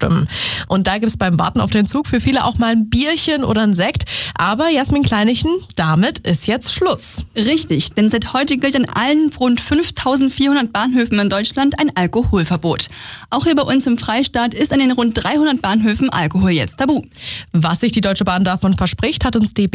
bestimmen. Und da gibt's beim Warten auf den Zug für viele auch mal ein Bierchen oder ein Sekt. Aber Jasmin Kleinichen, damit ist jetzt Schluss. Richtig, denn seit heute gilt an allen rund 5400 Bahnhöfen in Deutschland ein Alkoholverbot. Auch hier bei uns im Freistaat ist an den rund 300 Bahnhöfen Alkohol jetzt tabu. Was sich die Deutsche Bahn davon verspricht, hat uns DB